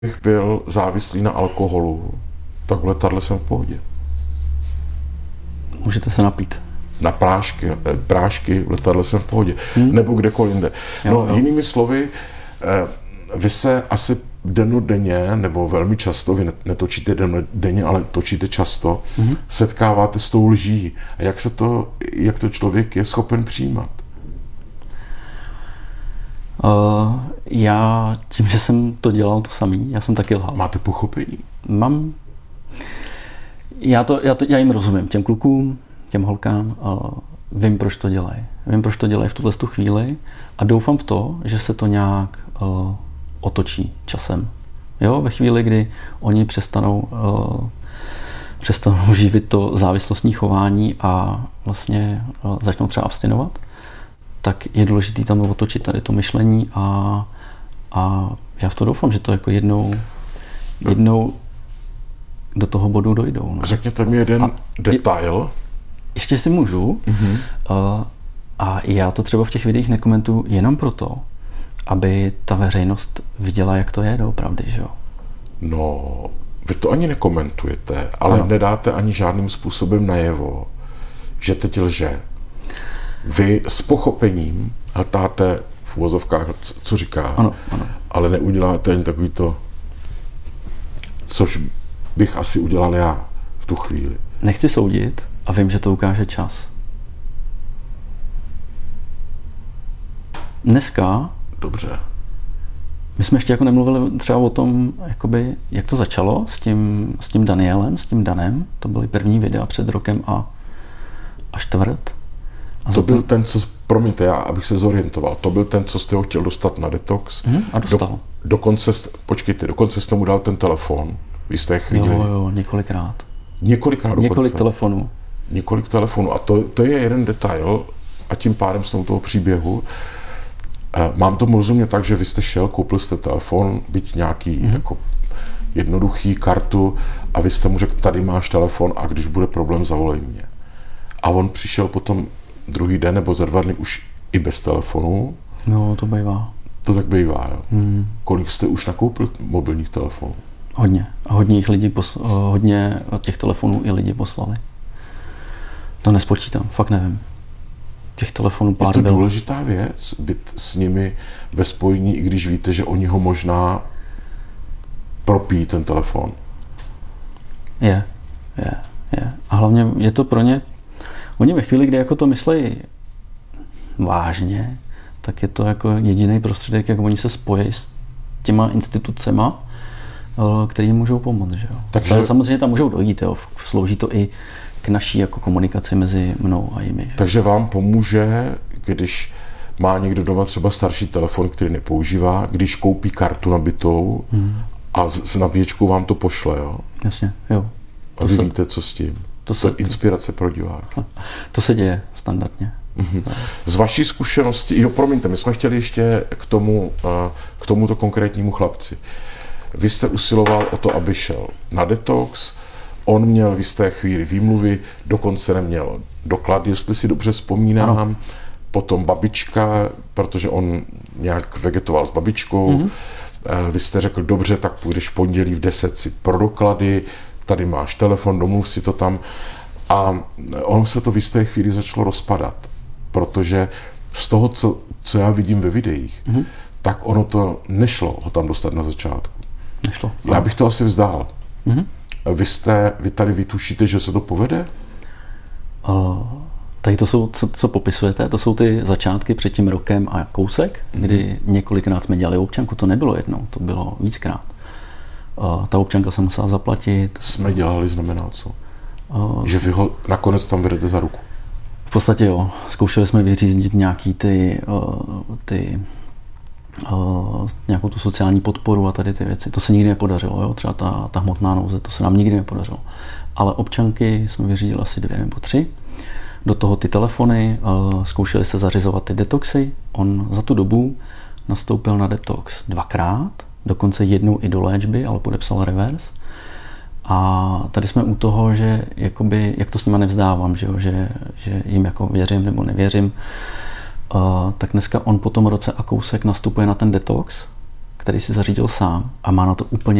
Bych byl závislý na alkoholu, tak v letadle jsem v pohodě. Můžete se napít. Na prášky v letadle jsem v pohodě. Nebo kdekoliv jinde. Jinými slovy, vy se asi dennodenně, nebo velmi často, vy netočíte dennodenně, ale točíte často, setkáváte s tou lží. A jak to člověk je schopen přijímat? Já tím, že jsem to dělal to samý, já jsem taky lhal. Máte pochopení? Mám. Já jim rozumím, těm klukům, těm holkám, vím, proč to dělají. Vím, proč to dělají v tuhle chvíli a doufám v to, že se to nějak otočí časem. Jo, ve chvíli, kdy oni přestanou živit to závislostní chování a vlastně začnou třeba abstinovat, tak je důležité tam otočit tady to myšlení a já v to doufám, že to jako jednou do toho bodu dojdou. No. Řekněte mi jeden detail. Ještě si můžu. A já to třeba v těch videích nekomentuju jenom proto, aby ta veřejnost viděla, jak to je doopravdy, že jo? No, vy to ani nekomentujete, ale nedáte ani žádným způsobem najevo, že teď lže. Vy s pochopením hltáte v uvozovkách, co říká, ano. Ale neuděláte ani takový to, což bych asi udělal já v tu chvíli. Nechci soudit a vím, že to ukáže čas. Dneska... Dobře. My jsme ještě jako nemluvili třeba o tom, jakoby, jak to začalo s tím Danielem, s tím Danem. To byly první videa před rokem a čtvrt. A to byl ten, co, promiňte, abych se zorientoval, to byl ten, co jste ho chtěl dostat na detox. A dostal. Dokonce jste mu dal ten telefon v jisté chvíli. Jo, několikrát. Několik telefonů. Několik telefonů. A to je jeden detail a tím pádem z toho příběhu. Mám tomu rozumět tak, že vy jste šel, koupil jste telefon, byť nějaký jako jednoduchý kartu a vy jste mu řekl, tady máš telefon a když bude problém, zavolej mě. A on přišel potom druhý den nebo za 2 dny už i bez telefonu. No, to bývá. To tak bývá, jo. Kolik jste už nakoupil mobilních telefonů? Hodně. A hodně těch telefonů i lidi poslali. To nespočítám, fakt nevím. Těch telefonů pár bylo. Je to důležitá věc, být s nimi ve spojení, i když víte, že oni ho možná propíjí ten telefon. Je. A hlavně je to pro ně, oni ve chvíli, kdy jako to myslejí vážně, tak je to jako jediný prostředek, jak oni se spojí s těma institucema, který jim můžou pomoct. Že jo? Takže samozřejmě tam můžou dojít, jo? Slouží to i k naší jako komunikaci mezi mnou a jimi. Že? Takže vám pomůže, když má někdo doma třeba starší telefon, který nepoužívá, když koupí kartu nabitou a s nabíječkou vám to pošle, jo? Jasně, jo. A vy víte, co s tím. To je inspirace pro diváky. To se děje standardně. Z vaší zkušenosti, promiňte, my jsme chtěli ještě k tomuto konkrétnímu chlapci. Vy jste usiloval o to, aby šel na detox, on měl v jisté chvíli výmluvy, dokonce neměl doklad, jestli si dobře vzpomínám, potom babička, protože on nějak vegetoval s babičkou, vy jste řekl, dobře, tak půjdeš v pondělí v 10 si pro doklady, tady máš telefon, domluv si to tam. A ono se to v jisté chvíli začalo rozpadat, protože z toho, co já vidím ve videích, tak ono to nešlo ho tam dostat na začátku. Nešlo. Já bych to asi vzdál. Vy tady vytušíte, že se to povede? Tady to jsou, co popisujete, to jsou ty začátky před tím rokem a kousek, kdy několikrát jsme dělali občanku, to nebylo jednou, to bylo víckrát. Ta občanka se musela zaplatit. Jsme dělali znamená co? Že vy ho nakonec tam vedete za ruku? V podstatě jo. Zkoušeli jsme vyříznit nějaký nějakou tu sociální podporu a tady ty věci. To se nikdy nepodařilo, jo? Třeba ta hmotná nouze, to se nám nikdy nepodařilo. Ale občanky jsme vyřídili asi 2 nebo 3. Do toho ty telefony, zkoušeli se zařizovat ty detoxy. On za tu dobu nastoupil na detox 2krát, dokonce jednou i do léčby, ale podepsal reverse. A tady jsme u toho, že jakoby, jak to s nima nevzdávám, že jim jako věřím nebo nevěřím, tak dneska on po tom roce a kousek nastupuje na ten detox, který si zařídil sám a má na to úplně